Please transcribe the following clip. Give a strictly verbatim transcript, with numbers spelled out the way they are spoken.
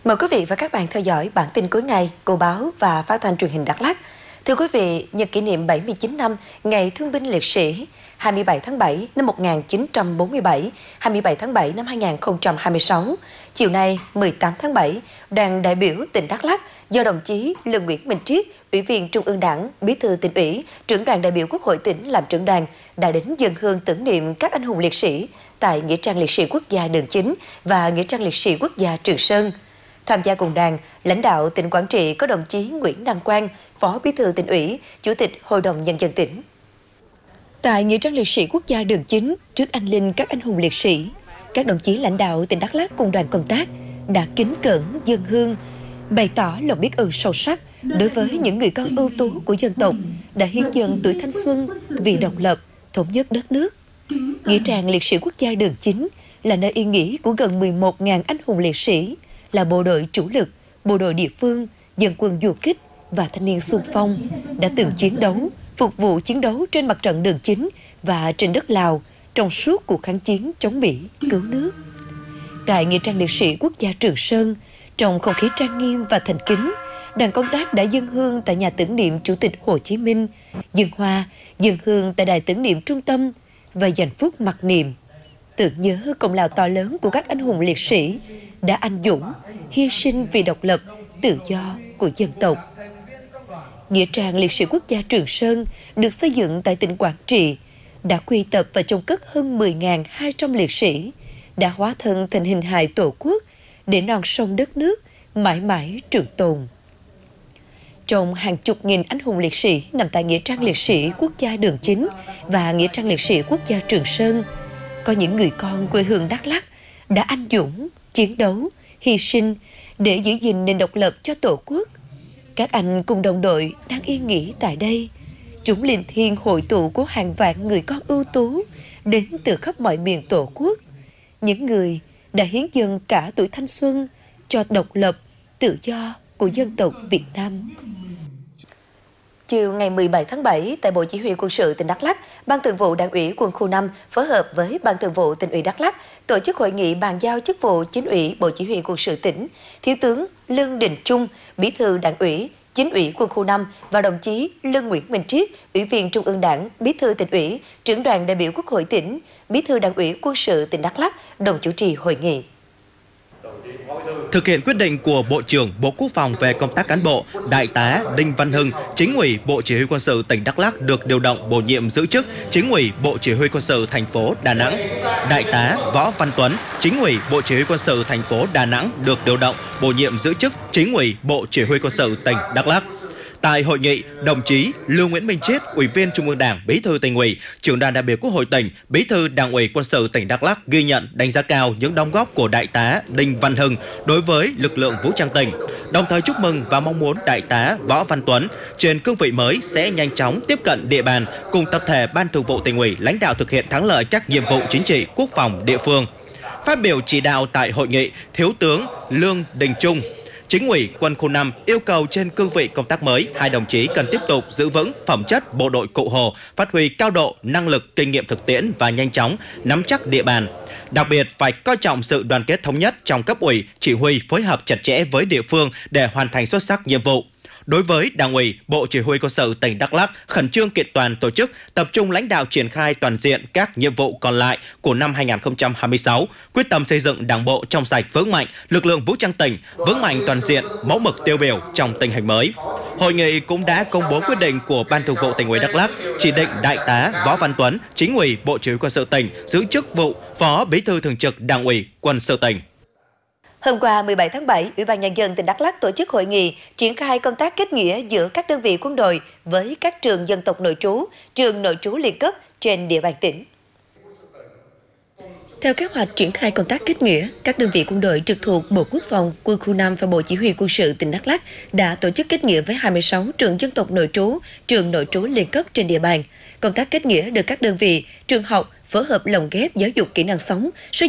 Mời quý vị và các bạn theo dõi bản tin cuối ngày của báo và phát thanh truyền hình Đắk Lắk. Thưa quý vị, nhân kỷ niệm bảy mươi chín năm Ngày Thương binh Liệt sĩ hai mươi bảy tháng bảy năm một nghìn chín trăm bốn mươi bảy, hai mươi bảy tháng bảy năm hai nghìn không trăm hai mươi sáu, chiều nay mười tám tháng bảy, đoàn đại biểu tỉnh Đắk Lắk do đồng chí Lương Nguyễn Minh Triết, Ủy viên Trung ương Đảng, Bí thư Tỉnh ủy, Trưởng đoàn đại biểu Quốc hội tỉnh làm trưởng đoàn đã đến dâng hương tưởng niệm các anh hùng liệt sĩ tại nghĩa trang liệt sĩ quốc gia Đường Chính và nghĩa trang liệt sĩ quốc gia Trường Sơn. Tham gia cùng đoàn, lãnh đạo tỉnh Quảng Trị có đồng chí Nguyễn Đăng Quang, Phó Bí thư Tỉnh ủy, Chủ tịch Hội đồng Nhân dân tỉnh. Tại nghĩa trang liệt sĩ quốc gia Đường Chính, trước anh linh các anh hùng liệt sĩ, các đồng chí lãnh đạo tỉnh Đắk Lắk cùng đoàn công tác đã kính cẩn dâng hương, bày tỏ lòng biết ơn sâu sắc đối với những người con ưu tú của dân tộc đã hiến dâng tuổi thanh xuân vì độc lập, thống nhất đất nước. Nghĩa trang liệt sĩ quốc gia Đường Chính là nơi yên nghỉ của gần mười một nghìn anh hùng liệt sĩ, là bộ đội chủ lực, bộ đội địa phương, dân quân du kích và thanh niên xung phong đã từng chiến đấu, phục vụ chiến đấu trên mặt trận Đường Chính và trên đất Lào trong suốt cuộc kháng chiến chống Mỹ cứu nước. Tại nghĩa trang liệt sĩ quốc gia Trường Sơn, trong không khí trang nghiêm và thành kính, đoàn công tác đã dâng hương tại nhà tưởng niệm Chủ tịch Hồ Chí Minh, dâng hoa, dâng hương tại đài tưởng niệm trung tâm và dành phút mặc niệm, tưởng nhớ công lao to lớn của các anh hùng liệt sĩ đã anh dũng, hy sinh vì độc lập, tự do của dân tộc. Nghĩa trang liệt sĩ quốc gia Trường Sơn được xây dựng tại tỉnh Quảng Trị, đã quy tập và chôn cất hơn mười nghìn hai trăm liệt sĩ, đã hóa thân thành hình hài Tổ quốc để non sông đất nước mãi mãi trường tồn. Trong hàng chục nghìn anh hùng liệt sĩ nằm tại nghĩa trang liệt sĩ quốc gia Đường Chính và nghĩa trang liệt sĩ quốc gia Trường Sơn, có những người con quê hương Đắk Lắk đã anh dũng, chiến đấu, hy sinh để giữ gìn nền độc lập cho Tổ quốc. Các anh cùng đồng đội đang yên nghỉ tại đây. Chúng linh thiêng hội tụ của hàng vạn người con ưu tú đến từ khắp mọi miền Tổ quốc. Những người đã hiến dâng cả tuổi thanh xuân cho độc lập, tự do của dân tộc Việt Nam. Chiều ngày mười bảy tháng bảy, tại Bộ Chỉ huy Quân sự tỉnh Đắk Lắk, Ban Thường vụ Đảng ủy Quân khu năm phối hợp với Ban Thường vụ Tỉnh ủy Đắk Lắk tổ chức hội nghị bàn giao chức vụ Chính ủy Bộ Chỉ huy Quân sự tỉnh. Thiếu tướng Lương Đình Trung, Bí thư Đảng ủy, Chính ủy Quân khu năm và đồng chí Lương Nguyễn Minh Triết, Ủy viên Trung ương Đảng, Bí thư Tỉnh ủy, Trưởng đoàn đại biểu Quốc hội tỉnh, Bí thư Đảng ủy Quân sự tỉnh Đắk Lắk đồng chủ trì hội nghị. Thực hiện quyết định của Bộ trưởng Bộ Quốc phòng về công tác cán bộ, Đại tá Đinh Văn Hưng, Chính ủy Bộ Chỉ huy Quân sự tỉnh Đắk Lắk được điều động bổ nhiệm giữ chức Chính ủy Bộ Chỉ huy Quân sự thành phố Đà Nẵng. Đại tá Võ Văn Tuấn, Chính ủy Bộ Chỉ huy Quân sự thành phố Đà Nẵng được điều động bổ nhiệm giữ chức Chính ủy Bộ Chỉ huy Quân sự tỉnh Đắk Lắk. Tại hội nghị, đồng chí Lương Nguyễn Minh Triết, Ủy viên Trung ương Đảng, Bí thư Tỉnh ủy, Trưởng đoàn đại biểu Quốc hội tỉnh, Bí thư Đảng ủy Quân sự tỉnh Đắk Lắk ghi nhận, đánh giá cao những đóng góp của Đại tá Đinh Văn Hưng đối với lực lượng vũ trang tỉnh, đồng thời chúc mừng và mong muốn Đại tá Võ Văn Tuấn trên cương vị mới sẽ nhanh chóng tiếp cận địa bàn cùng tập thể Ban Thường vụ Tỉnh ủy lãnh đạo thực hiện thắng lợi các nhiệm vụ chính trị, quốc phòng địa phương. Phát biểu chỉ đạo tại hội nghị, Thiếu tướng Lương Đình Trung, Chính ủy Quân khu năm yêu cầu trên cương vị công tác mới, hai đồng chí cần tiếp tục giữ vững phẩm chất bộ đội Cụ Hồ, phát huy cao độ, năng lực, kinh nghiệm thực tiễn và nhanh chóng nắm chắc địa bàn. Đặc biệt phải coi trọng sự đoàn kết thống nhất trong cấp ủy, chỉ huy, phối hợp chặt chẽ với địa phương để hoàn thành xuất sắc nhiệm vụ. Đối với Đảng ủy, Bộ Chỉ huy Quân sự tỉnh Đắk Lắk khẩn trương kiện toàn tổ chức, tập trung lãnh đạo triển khai toàn diện các nhiệm vụ còn lại của năm hai nghìn không trăm hai mươi sáu, quyết tâm xây dựng Đảng bộ trong sạch vững mạnh, lực lượng vũ trang tỉnh vững mạnh toàn diện, mẫu mực tiêu biểu trong tình hình mới. Hội nghị cũng đã công bố quyết định của Ban Thường vụ Tỉnh ủy Đắk Lắk chỉ định Đại tá Võ Văn Tuấn, Chính ủy Bộ Chỉ huy Quân sự tỉnh giữ chức vụ Phó Bí thư Thường trực Đảng ủy Quân sự tỉnh. Hôm qua mười bảy tháng bảy, Ủy ban Nhân dân tỉnh Đắk Lắk tổ chức hội nghị triển khai công tác kết nghĩa giữa các đơn vị quân đội với các trường dân tộc nội trú, trường nội trú liên cấp trên địa bàn tỉnh. Theo kế hoạch triển khai công tác kết nghĩa, các đơn vị quân đội trực thuộc Bộ Quốc phòng, Quân khu năm và Bộ Chỉ huy Quân sự tỉnh Đắk Lắk đã tổ chức kết nghĩa với hai mươi sáu trường dân tộc nội trú, trường nội trú liên cấp trên địa bàn. Công tác kết nghĩa được các đơn vị, trường học phối hợp lồng ghép giáo dục kỹ năng sống,